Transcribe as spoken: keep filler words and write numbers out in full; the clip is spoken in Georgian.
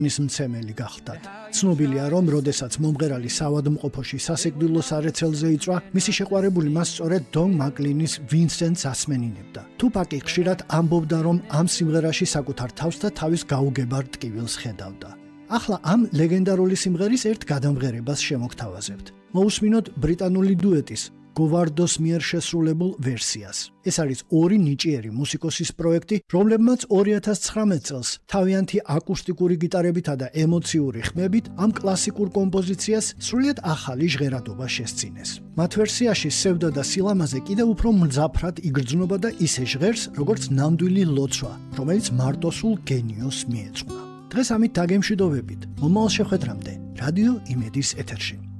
ნის მცემელი გახდათ. ცნობილია, რომ როდესაც მომღერალი საავადმყოფოში სასიკვდილო სარეცელზე იწვა, მისი შეყვარებული მას სწორედ დონ მაკლინის ვინსენტს ასმენინებდა. თუპაკი ხშირად ამბობდა, რომ ამ სიმღერაში საკუთარ თავს და თავის გაუგებარ ტკივილს ხედავდა. ახლა ამ ლეგენდარული სიმღერის ერთ გადამღერებას შემოგთავაზებთ. მოусმინოთ ბრიტანული დუეტის გოვარდოს მიერ შესრულებულ ვერსიას. ეს არის ორი ნიჭიერი მუსიკოსის პროექტი, რომლებმაც ორი ათას ცხრამეტ წელს თავიანთი აკუსტიკური გიტარებითა და ემოციური ხმებით ამ კლასიკურ კომპოზიციას სრულიად ახალი ჟღერადობა შესწინეს. მათ ვერსიაში სევდა და სილამაზე კიდევ უფრო მძაფრად იგრძნობა და ისე ჟღერს, როგორც ნამდვილი ლოცვა, რომელიც მარტოსულ გენიოსს მიეძღვნა. დღეს ამით დაგემშვიდობებით. მომავალ შეხვედრამდე რადიო იმედის ეთერში.